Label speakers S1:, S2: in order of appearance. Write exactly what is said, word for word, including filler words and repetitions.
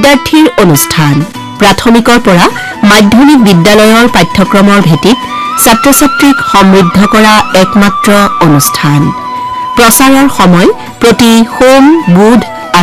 S1: বিদ্যাৰ্থীৰ অনুষ্ঠান প্ৰাথমিকৰ পৰা মাধ্যমিক বিদ্যালয়ৰ পাঠ্যক্ৰমৰ ভিত্তিত ছাত্ৰ-ছাত্ৰীক সমৃদ্ধ কৰা একমাত্ৰ অনুষ্ঠান প্ৰচাৰৰ সময় প্ৰতি সোম বুধ